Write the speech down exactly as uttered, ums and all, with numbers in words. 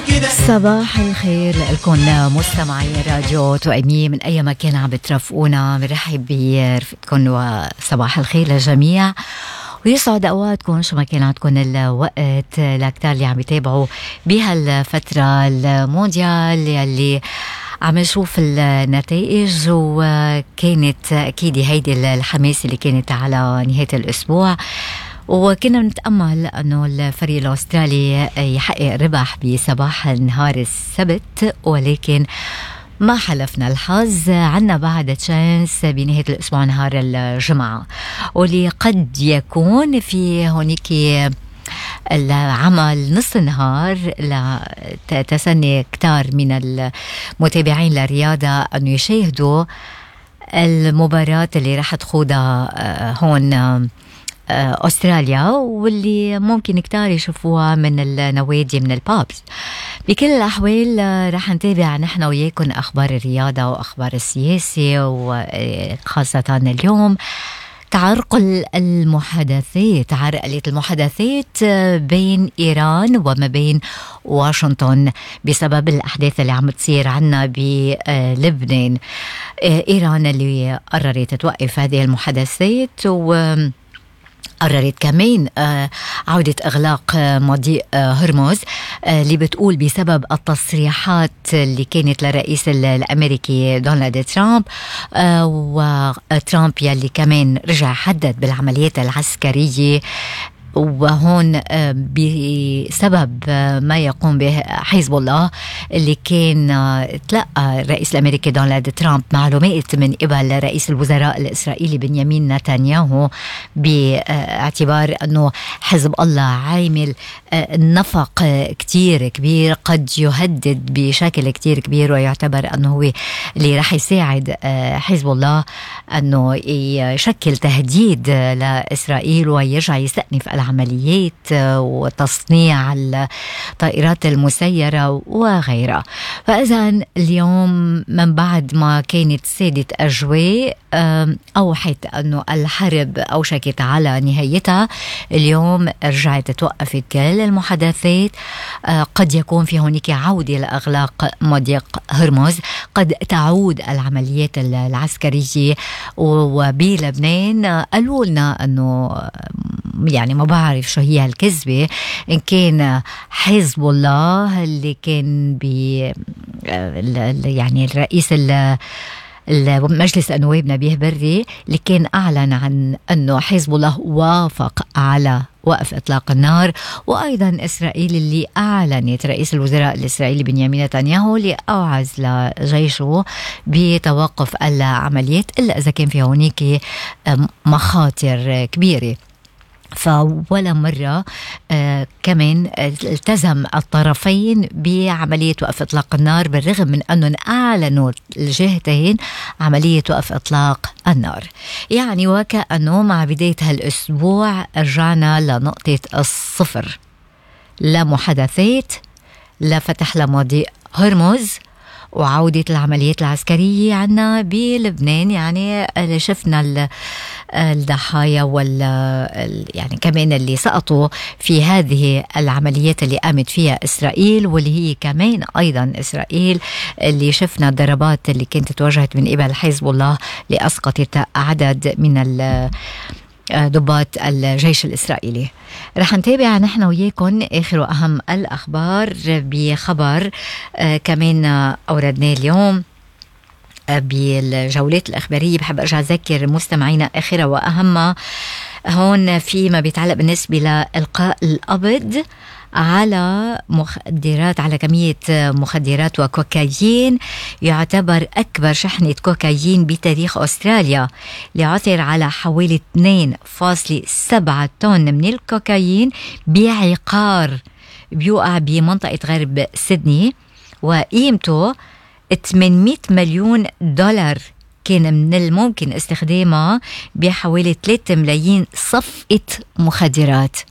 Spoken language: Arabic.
صباح الخير لكم مستمعي راديو توأمي من أي مكان عم بترافقونا. بنرحب برفقتكم وصباح الخير للجميع، ويسعد أوقاتكم شو ما كان عندكم الوقت. لأكتر اللي عم يتابعوا بهالفترة المونديال اللي عم نشوف النتائج، وكانت أكيد هيدي الحماس اللي كانت على نهاية الأسبوع، وكنا نتأمل أنه الفريق الأسترالي يحقق ربح بصباح نهار السبت، ولكن ما حلفنا الحظ. عنا بعد تشانس بنهاية الأسبوع نهار الجمعة، واللي قد يكون في هونيك العمل نص النهار لتسني كتار من المتابعين للرياضة أن يشاهدوا المباراة اللي راح تخوضها هون أستراليا، واللي ممكن كتار يشوفوها من النوادي من البابس. بكل الأحوال راح نتابع نحن وياكم أخبار الرياضة وأخبار السياسة، وخاصة اليوم تعرقل المحادثات عرقلة المحادثات بين إيران وما بين واشنطن بسبب الأحداث اللي عم تصير عنا بلبنان. إيران اللي قررت توقف هذه المحادثات، و قررت كمان عودة إغلاق مضيق هرمز، اللي بتقول بسبب التصريحات اللي كانت للرئيس الأمريكي دونالد ترامب، وترامب يلي كمان رجع حدد بالعمليات العسكرية. وهون بسبب ما يقوم به حزب الله، اللي كان تلقى الرئيس الأمريكي دونالد ترامب معلومات من قبل رئيس الوزراء الإسرائيلي بنيامين نتنياهو، باعتبار أنه حزب الله عامل نفق كتير كبير قد يهدد بشكل كتير كبير، ويعتبر أنه هو اللي راح يساعد حزب الله أنه يشكل تهديد لإسرائيل ويرجع يستأنف العمليات وتصنيع الطائرات المسيرة وغيرها. فإذا اليوم من بعد ما كانت سادت أجواء أوحت أنه الحرب أوشكت على نهايتها، اليوم رجعت توقفت كل المحادثات. قد يكون في هناك عودة لإغلاق مضيق هرمز، قد تعود العمليات العسكرية. وبلبنان قالوا لنا أنه يعني ما بعرف شو هي هالكذبة، إن كان حزب الله اللي كان بي يعني الرئيس المجلس النواب نبيه بري اللي كان أعلن عن أنه حزب الله وافق على وقف إطلاق النار، وأيضا إسرائيل اللي أعلنت رئيس الوزراء الإسرائيلي بنيامين نتنياهو اللي أوعز لجيشه بتوقف العمليات، إلا إذا كان في هونيك مخاطر كبيرة. فولا مرة آه كمان التزم الطرفين بعملية وقف إطلاق النار، بالرغم من أنه أعلنوا الجهتين عملية وقف إطلاق النار. يعني وكأنه مع بداية هالأسبوع رجعنا لنقطة الصفر، لا محادثات، لا فتح لمضيق هرمز، وعودة العمليات العسكرية عنا بلبنان. يعني شفنا الضحايا وال يعني كمان اللي سقطوا في هذه العمليات اللي قامت فيها إسرائيل، واللي هي كمان أيضا إسرائيل اللي شفنا الضربات اللي كانت توجهت من قبل حزب الله لأسقطت عدد من ال ضباط الجيش الإسرائيلي. رح نتابع نحن وياكم آخر وأهم الأخبار بخبر آه كمان أوردناه اليوم آه بالجولات الأخبارية. بحب أرجع أذكر مستمعينا آخر وأهم هون فيما بيتعلق بالنسبة لإلقاء القبض على مخدرات، على كمية مخدرات وكوكايين. يعتبر أكبر شحنة كوكايين بتاريخ أستراليا، ليعثر على حوالي اثنين فاصلة سبعة طن من الكوكايين بعقار بيوقع بمنطقة غرب سيدني، وقيمته ثمانمئة مليون دولار. كان من الممكن استخدامها بحوالي ثلاثة ملايين صفقة مخدرات.